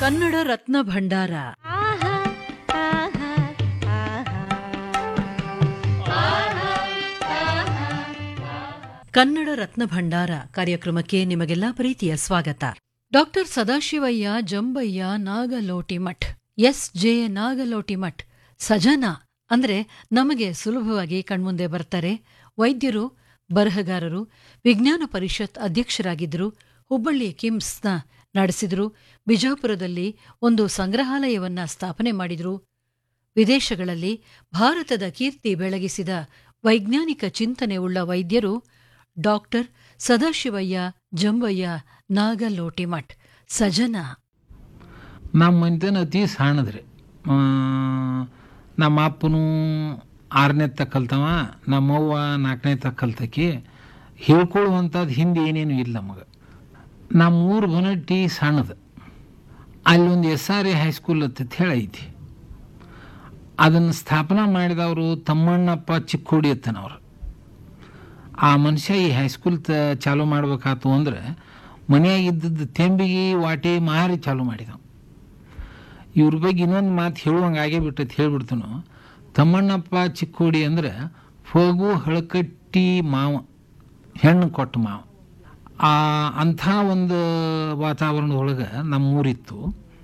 ಕನ್ನಡ ರತ್ನ ಭಂಡಾರ. ಕನ್ನಡ ರತ್ನ ಭಂಡಾರ ಕಾರ್ಯಕ್ರಮಕ್ಕೆ ನಿಮಗೆಲ್ಲ ಪ್ರೀತಿಯ ಸ್ವಾಗತ. ಡಾಕ್ಟರ್ ಸದಾಶಿವಯ್ಯ ಜಂಬಯ್ಯ ನಾಗಲೋಟಿಮಠ್, ಎಸ್.ಜೆ. ನಾಗಲೋಟಿಮಠ್ ಸಜನ ಅಂದ್ರೆ ನಮಗೆ ಸುಲಭವಾಗಿ ಕಣ್ಮುಂದೆ ಬರ್ತಾರೆ. ವೈದ್ಯರು, ಬರಹಗಾರರು, ವಿಜ್ಞಾನ ಪರಿಷತ್ ಅಧ್ಯಕ್ಷರಾಗಿದ್ದರು, ಹುಬ್ಬಳ್ಳಿ ಕಿಮ್ಸ್ನ ನಡೆಸಿದರು, ಬಿಜಾಪುರದಲ್ಲಿ ಒಂದು ಸಂಗ್ರಹಾಲಯವನ್ನ ಸ್ಥಾಪನೆ ಮಾಡಿದರು. ವಿದೇಶಗಳಲ್ಲಿ ಭಾರತದ ಕೀರ್ತಿ ಬೆಳಗಿಸಿದ ವೈಜ್ಞಾನಿಕ ಚಿಂತನೆ ಉಳ್ಳ ವೈದ್ಯರು ಡಾಕ್ಟರ್ ಸದಾಶಿವಯ್ಯ ಜಂಬಯ್ಯ ನಾಗಲೋಟಿಮಠ್ ಸಜನ. ನಮ್ಮ ಮನೆತನ ಅತಿ ಸಣ್ಣದ್ರಿ. ನಮ್ಮ ಅಪ್ಪನು 6ನೇ ಕಲ್ತವ, ನಮ್ಮವ್ವ 4ನೇ ಕಲ್ತಕಿ. ಹೇಳ್ಕೊಳ್ಳುವಂಥದ್ದು ಹಿಂದೆ ಏನೇನು ಇಲ್ಲ ನಮಗೆ. ನಮ್ಮೂರು ಬನಟ್ಟಿ ಸಣ್ಣದು, ಅಲ್ಲೊಂದು SRA ಹೈಸ್ಕೂಲ್ ಅಂತ ಹೇಳಿ ಐತಿ. ಅದನ್ನು ಸ್ಥಾಪನಾ ಮಾಡಿದವರು ತಮ್ಮಣ್ಣಪ್ಪ ಚಿಕ್ಕೋಡಿ ಅತ್ತನವ್ರು. ಆ ಮನುಷ್ಯ ಈ ಹೈಸ್ಕೂಲ್ ಚಾಲೂ ಮಾಡ್ಬೇಕಾತು ಅಂದ್ರೆ ಮನೆಯಾಗಿದ್ದದ್ದು ತೆಂಬಿಗೆ ವಾಟೆ ಮಾರಿ ಚಾಲೂ ಮಾಡಿದವು. ಇವ್ರ ಬಗ್ಗೆ ಇನ್ನೊಂದು ಮಾತು ಹೇಳುವಂಗೆ ಆಗೇ ಬಿಟ್ಟೈತೆ, ಹೇಳ್ಬಿಡ್ತಾನು. ತಮ್ಮಣ್ಣಪ್ಪ ಚಿಕ್ಕೋಡಿ ಅಂದ್ರೆ ಫಗು ಹಳಕಟ್ಟಿ ಮಾವ, ಹೆಣ್ಣು ಕೊಟ್ಟ ಮಾವ. ಅಂಥ ಒಂದು ವಾತಾವರಣದೊಳಗೆ ನಮ್ಮೂರಿತ್ತು.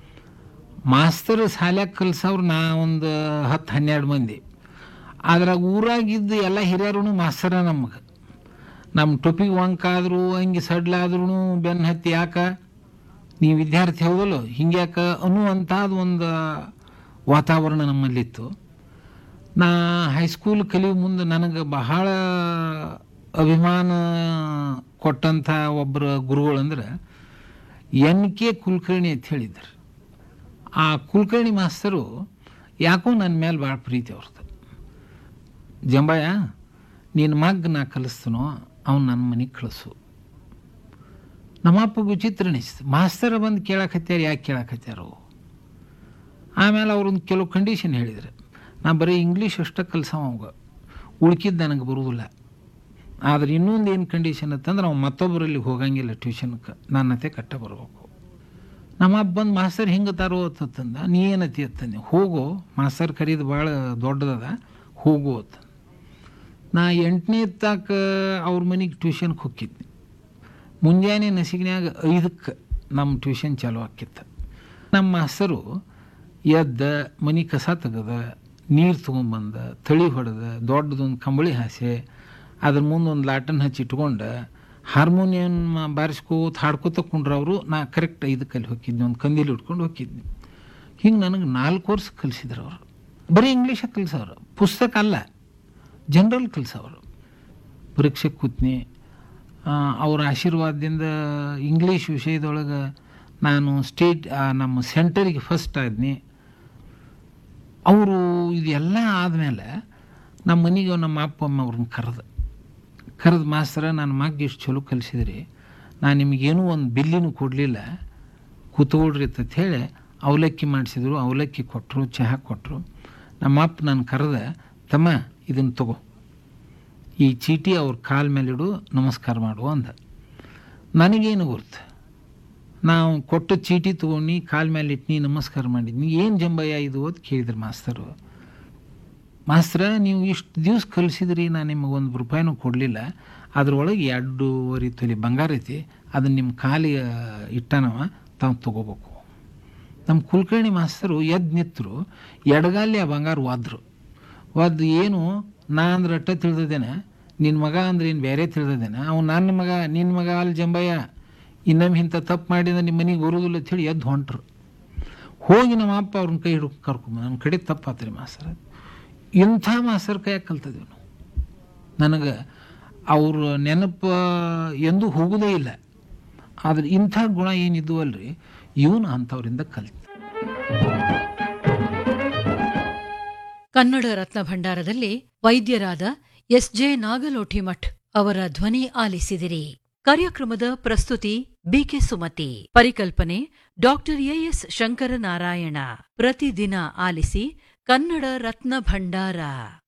ಮಾಸ್ತರ್ ಶಾಲ್ಯಾಗ ಕಲ್ಸವ್ರು ನಾ ಒಂದು 10-12 ಮಂದಿ. ಅದ್ರಾಗ ಊರಾಗಿದ್ದು ಎಲ್ಲ ಹಿರಿಯರು ಮಾಸ್ತರ. ನಮಗೆ ನಮ್ಮ ಟೊಪಿಗೆ ವಂಕಾದ್ರು, ಹಂಗೆ ಸಡ್ಲಾದ್ರೂ ಬೆನ್ನು ಹತ್ತಿ ಯಾಕ ನೀವು ವಿದ್ಯಾರ್ಥಿ ಹೌದಲ್ಲ ಹಿಂಗ್ಯಾಕ ಅನ್ನುವಂಥದ್ದು ಒಂದು ವಾತಾವರಣ ನಮ್ಮಲ್ಲಿತ್ತು. ನಾ ಹೈಸ್ಕೂಲ್ ಕಲಿಯೋ ಮುಂದೆ ನನಗೆ ಬಹಳ ಅಭಿಮಾನ ಕೊಟ್ಟಂಥ ಒಬ್ಬರು ಗುರುಗಳಂದ್ರೆ NK ಕುಲಕರ್ಣಿ ಅಂತ ಹೇಳಿದ್ರು. ಆ ಕುಲಕರ್ಣಿ ಮಾಸ್ತರು ಯಾಕೋ ನನ್ನ ಮೇಲೆ ಭಾಳ ಪ್ರೀತಿ ಅವ್ರದ್ದು. ಜಂಬಯ್ಯ, ನಿನ್ನ ಮಗ ನಾ ಕಲಿಸ್ತನೋ ಅವ್ನು ನನ್ನ ಮನೆಗೆ ಕಳಿಸು. ನಮ್ಮಪ್ಪಗೆ ವಿಚಿತ್ರ ಅನಿಸ್ತು. ಮಾಸ್ತರ ಬಂದು ಕೇಳಕತ್ಯಾರ, ಯಾಕೆ ಕೇಳಕತ್ಯಾರೋ. ಆಮೇಲೆ ಅವ್ರೊಂದು ಕೆಲವು ಕಂಡೀಷನ್ ಹೇಳಿದ್ರು. ನಾ ಬರೀ ಇಂಗ್ಲೀಷ್ ಅಷ್ಟೇ ಕಲ್ಸವ, ಅವಾಗ ಉಳ್ಕಿದ್ದು ನನಗೆ ಬರುವುದಿಲ್ಲ. ಆದರೆ ಇನ್ನೊಂದು ಏನು ಕಂಡೀಷನ್ ಅಂತಂದ್ರೆ ಅವ್ನು ಮತ್ತೊಬ್ಬರಲ್ಲಿ ಹೋಗಂಗಿಲ್ಲ ಟ್ಯೂಷನ್ಗೆ, ನನ್ನ ಅತ್ತೆ ಕಟ್ಟ ಬರಬೇಕು. ನಮ್ಮ ಅಪ್ಪ ಬಂದು ಮಾಸ್ತರ್ ಹಿಂಗೆ ತಾರೋ ಅಂತಂದ. ನೀ ಏನತಿ ಅಂತಂದೆ. ಹೋಗೋ, ಮಾಸ್ತರ್ ಕರೀದು ಭಾಳ ದೊಡ್ಡದದ, ಹೋಗು ಅಂತ. ನಾ 8ನೇ ಅವ್ರ ಮನೆಗೆ ಟ್ಯೂಷನ್ಗೆ ಹೋಗಿದ್ನಿ. ಮುಂಜಾನೆ ನಸಿಗಿನ್ಯಾಗ 5ಕ್ಕೆ ನಮ್ಮ ಟ್ಯೂಷನ್ ಚಾಲು ಆಕಿತ್ತು. ನಮ್ಮ ಮಾಸ್ತರು ಎದ್ದ ಮನೆ ಕಸ ತೆಗೆದ, ನೀರು ತೊಗೊಂಬಂದ, ತಳಿ ಹೊಡೆದ, ದೊಡ್ಡದೊಂದು ಕಂಬಳಿ ಹಾಸೆ, ಅದ್ರ ಮುಂದೆ ಒಂದು ಲಾಟನ್ ಹಚ್ಚಿ ಇಟ್ಕೊಂಡು ಹಾರ್ಮೋನಿಯಂ ಬಾರಿಸ್ಕೋತ ಹಾಡ್ಕೋತ ಕುಂಡ್ರವರು. ನಾ ಕರೆಕ್ಟ್ 5ಕ್ಕೆ ಹೋಗಿದ್ನಿ, ಒಂದು ಕಂದೀಲಿ ಇಟ್ಕೊಂಡು ಹೋಗಿದ್ನಿ. ಹಿಂಗೆ ನನಗೆ 4 ವರ್ಷ ಕಲಿಸಿದ್ರು ಅವರು. ಬರೀ ಇಂಗ್ಲೀಷಾಗ ಕಲಿಸೋರು, ಪುಸ್ತಕ ಅಲ್ಲ, ಜನರಲ್ ಕಲಿಸೋರು. ಪರೀಕ್ಷೆ ಕೂತ್ನಿ. ಅವ್ರ ಆಶೀರ್ವಾದದಿಂದ ಇಂಗ್ಲೀಷ್ ವಿಷಯದೊಳಗೆ ನಾನು ನಮ್ಮ ಸೆಂಟರಿಗೆ ಫಸ್ಟ್ ಆದ್ನಿ. ಅವರು ಇದೆಲ್ಲ ಆದಮೇಲೆ ನಮ್ಮ ಮನೆಗೆ ನಮ್ಮ ಅಪ್ಪ ಅಮ್ಮ ಅವ್ರನ್ನ ಕರೆದು ಮಾಸ್ತರ, ನನ್ನ ಮಗ ಎಷ್ಟು ಚಲೋ ಕಲಿಸಿದ್ರಿ, ನಾನು ನಿಮಗೇನೂ ಒಂದು ಬಿಲ್ಲಿನೂ ಕೊಡಲಿಲ್ಲ, ಕೂತ್ಕೊಳ್ರಿ ಅಂತ ಹೇಳಿ ಅವಲಕ್ಕಿ ಮಾಡಿಸಿದ್ರು. ಅವಲಕ್ಕಿ ಕೊಟ್ಟರು, ಚಹಾ ಕೊಟ್ಟರು. ನಮ್ಮ ಅಪ್ಪ ನಾನು ಕರೆದ, ತಮ್ಮ ಇದನ್ನು ತಗೋ, ಈ ಚೀಟಿ ಅವ್ರ ಕಾಲ ಮೇಲಿಡು, ನಮಸ್ಕಾರ ಮಾಡು ಅಂದ. ನನಗೇನು ಗೊತ್ತು, ನಾವು ಕೊಟ್ಟ ಚೀಟಿ ತೊಗೊಂಡು ಕಾಲ ಮೇಲೆ ಇಟ್ಟು ನಮಸ್ಕಾರ ಮಾಡಿದ್ನಿ. ಏನು ಜಂಬಯ್ಯ ಇದು ಅಂತ ಕೇಳಿದ್ರು ಮಾಸ್ತರು. ಮಾಸ್ತರ, ನೀವು ಇಷ್ಟು ದಿವ್ಸ ಕಲಿಸಿದ್ರಿ, ನಾನು ನಿಮಗೆ ₹1 ಕೊಡಲಿಲ್ಲ, ಅದ್ರೊಳಗೆ 2.5 ತೊಲೆ ಬಂಗಾರ ಐತಿ, ಅದನ್ನು ನಿಮ್ಮ ಕಾಲಿಗೆ ಇಟ್ಟನವ, ತಾವು ತೊಗೋಬೇಕು. ನಮ್ಮ ಕುಲಕರ್ಣಿ ಮಾಸ್ತರು ಎದ್ದು ನಿಂತರು, ಎಡಗಾಲಿ ಆ ಬಂಗಾರ ಒದ್ದು ಏನು ನಾ ಅಂದ್ರೆ ಅಟ್ಟ ತಿಳಿದೇನೆ, ನಿನ್ನ ಮಗ ಅಂದ್ರೆ ಏನು ಬೇರೆ ತಿಳಿದೇನೆ, ಅವ್ನು ನನ್ನ ಮಗ, ನಿನ್ನ ಮಗ ಅಲ್ಲಿ ಜಂಬಯ್ಯ, ಇನ್ನೊಮ್ಮೆ ಇಂಥ ತಪ್ಪು ಮಾಡಿದ್ರೆ ನಿಮ್ಮ ಮನೆಗೆ ಬರೋದಿಲ್ಲ ಅಂತೇಳಿ ಎದ್ದು ಹೊಂಟ್ರು. ಹೋಗಿ ನಮ್ಮ ಅಪ್ಪ ಅವ್ರನ್ನ ಕೈ ಹಿಡ್ಕೊಂಡು ಕರ್ಕೊಂಬ, ನನ್ನ ಕಡೆ ತಪ್ಪಾತ್ರಿ ಮಾಸ್ತರ್. ಇಂಥ ಮಾಸ್ತರ್ ಕೈಯಾಗ ಕಲ್ತಿದ್ದೀವಿ ನಾವು. ನನಗೆ ಅವ್ರ ನೆನಪು ಎಂದೂ ಹೋಗೋದೇ ಇಲ್ಲ. ಆದರೆ ಇಂಥ ಗುಣ ಏನಿದ್ದು ಅಲ್ರಿ, ಇವನು ಅಂಥವ್ರಿಂದ ಕಲ್ತು. ಕನ್ನಡ ರತ್ನ ಭಂಡಾರದಲ್ಲಿ ವೈದ್ಯರಾದ ಎಸ್.ಜೆ. ನಾಗಲೋಟಿಮಠ್ ಅವರ ಧ್ವನಿ ಆಲಿಸಿದಿರಿ. ಕಾರ್ಯಕ್ರಮದ ಪ್ರಸ್ತುತಿ ಬಿಕೆ ಸುಮತಿ. ಪರಿಕಲ್ಪನೆ ಡಾಕ್ಟರ್ ಎ.ಎಸ್. ಶಂಕರನಾರಾಯಣ. ಪ್ರತಿದಿನ ಆಲಿಸಿ ಕನ್ನಡ ರತ್ನ ಭಂಡಾರ.